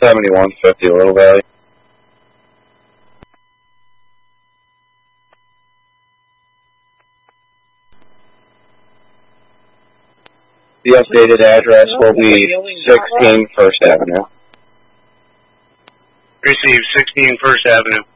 7150 Little Valley. The updated address will be 16 First Avenue. Receive 16 First Avenue.